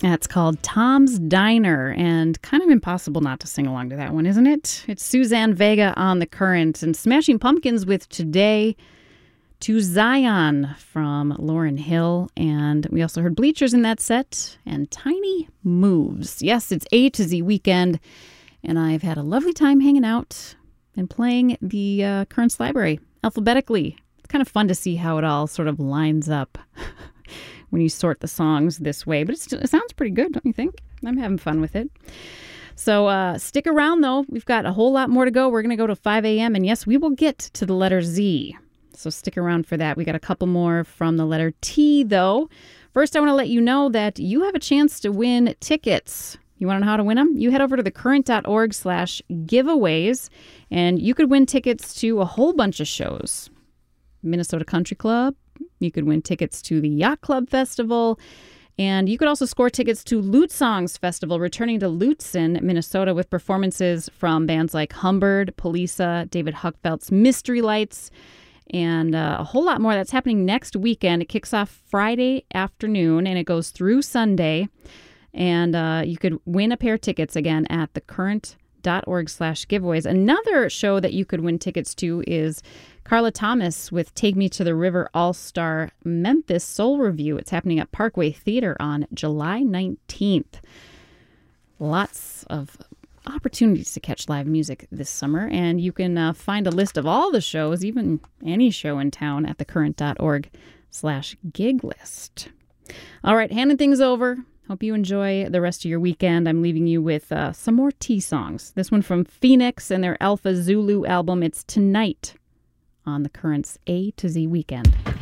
That's called Tom's Diner, and kind of impossible not to sing along to that one, isn't it? It's Suzanne Vega on The Current, and Smashing Pumpkins with Today to Zion from Lauryn Hill. And we also heard Bleachers in that set, and Tiny Moves. Yes, it's A to Z weekend, and I've had a lovely time hanging out and playing the Currents library alphabetically. It's kind of fun to see how it all sort of lines up when you sort the songs this way. But it sounds pretty good, don't you think? I'm having fun with it. So stick around, though. We've got a whole lot more to go. We're going to go to 5 a.m. And yes, we will get to the letter Z. So stick around for that. We got a couple more from the letter T, though. First, I want to let you know that you have a chance to win tickets. You want to know how to win them? You head over to thecurrent.org/giveaways, and you could win tickets to a whole bunch of shows. Minnesota Country Club. You could win tickets to the Yacht Club Festival. And you could also score tickets to Lute Songs Festival, returning to Lutsen, Minnesota, with performances from bands like Humbird, Polisa, David Huckfelt's Mystery Lights, and a whole lot more. That's happening next weekend. It kicks off Friday afternoon, and it goes through Sunday. And you could win a pair of tickets, again, at thecurrent.org/giveaways. Another show that you could win tickets to is Carla Thomas with Take Me to the River All-Star Memphis Soul Review. It's happening at Parkway Theater on July 19th. Lots of opportunities to catch live music this summer, and you can find a list of all the shows, even any show in town, at thecurrent.org/gig list. All right, handing things over. Hope you enjoy the rest of your weekend. I'm leaving you with some more T songs. This one from Phoenix and their Alpha Zulu album. It's Tonight on the Current's A to Z weekend.